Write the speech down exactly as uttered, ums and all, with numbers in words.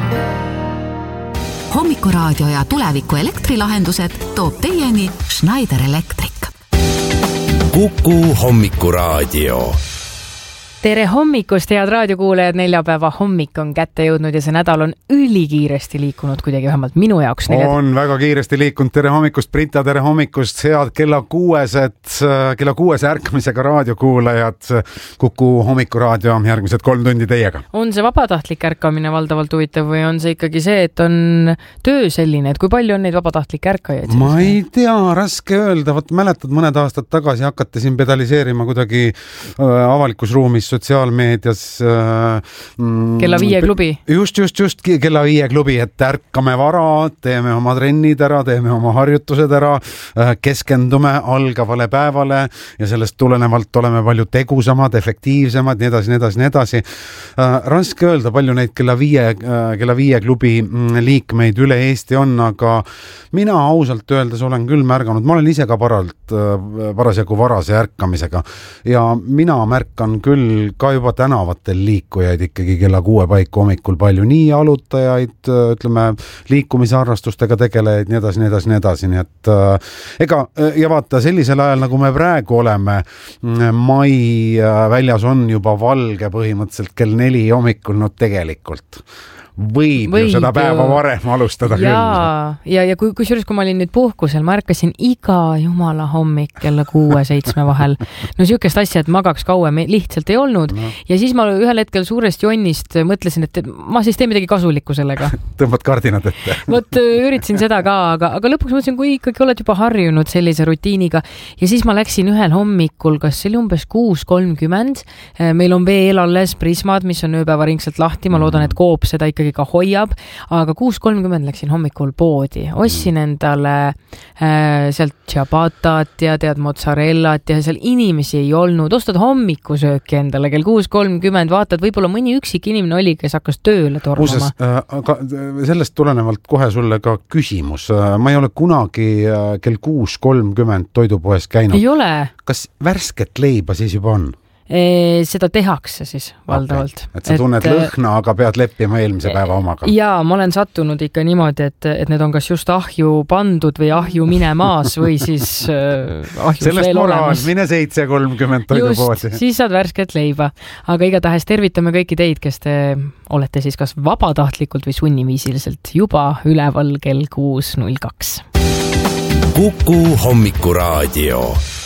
Hommikuraadio ja tuleviku elektrilahendused toob teieni Schneider Electric. Kuku Hommikuraadio. Tere hommikust, head raadiokuulajad, neljapäeva hommik on kätte jõudnud ja see nädal on ülikiiresti liikunud kuidagi vähemalt minu jaoks. Neljad... On väga kiiresti liikunud. Tere hommikust, Brita, tere hommikust, head kella kuuesed, kella kuues ärkamisega raadiokuulajad. Kuku Hommikuraadio järgmised kolm tundi teiega. On see vabatahtlik ärkamine valdavalt huvitav või on see ikkagi see, et on töö selline, et kui palju on neid vabatahtlikke ärkajaid? Ma ei tea, raske öelda. Võt, mäletad, mõned aastad tagasi hakati siin pedaliseerima kuidagi äh, avalikus ruumis sotsiaalmeedias mm, kella viie klubi. Just, just, just kella viie klubi, et ärkame vara, teeme oma trennid ära, teeme oma harjutused ära, keskendume algavale päevale ja sellest tulenevalt oleme palju tegusamad, efektiivsemad, nii edasi, nii edasi, nii edasi. Raske öelda, palju neid kella viie, kella viie klubi liikmeid üle Eesti on, aga mina ausalt öeldes olen küll märganud, ma olen ise ka paralt, parasjagu varase ärkamisega ja mina märkan küll ka juba tänavatel liikujaid ikkagi kella kuue paiku hommikul palju, nii alutajaid, ütleme, liikumisharrastustega tegelejaid, nii edasi, nii edasi, nii edasi, nii et äh, ega, ja vaata, sellisel ajal, nagu me praegu oleme, mai väljas on juba valge põhimõtteliselt kell neli hommikul, no tegelikult võib, võib ju seda päeva varem alustada ja, küll. Ja, ja kui, kui, kui ma olin nüüd puhkusel, ma ärkasin iga jumala hommik kella kuue seitsme vahel. No siukest asja, et magaks kauem lihtsalt ei olnud. No. Ja siis ma ühel hetkel suurest jonnist mõtlesin, et ma siis teen midagi kasulikku sellega. Tõmbad kardinad ette. Vot üritasin seda ka, aga, aga lõpuks mõtlesin, kui ikkagi oled juba harjunud sellise rutiiniga. Ja siis ma läksin ühel hommikul, kas see oli umbes kuus kolmkümmend. Meil on veel alles prismad, mis on ööpäeva ringselt lahti. Ma loodan, et Coop seda ikkagi ka hoiab, aga kuus kolmkümmend läksin hommikul poodi. Ostsin endale äh, sealt ciabatat ja tead mozzarellat ja seal inimesi ei olnud. Ostad hommikusööki endale kell kuus kolmkümmend, vaatad, võib-olla mõni üksik inimene oli, kes hakkas tööle tormama. Uses, äh, sellest tulenevalt kohe sulle ka küsimus. Ma ei ole kunagi kell kuus kolmkümmend toidupoes käinud. Ei ole. Kas värsket leiba siis juba on? E, seda tehakse siis valdavalt. Okay. Et sa tunned et, lõhna, aga pead leppima eelmise päeva omaga. Jaa, ma olen sattunud ikka niimoodi, et, et need on kas just ahju pandud või ahju minemaas või siis äh, ahjus sellest veel moraal, olemas. Mine seitse kolmkümmend toidupoodi. Just, siis saad värsket leiba. Aga igatahes tervitame kõiki teid, kes te olete siis kas vabatahtlikult või sunniviisiliselt juba üleval kell kuus null kaks. Kuku Hommikuraadio.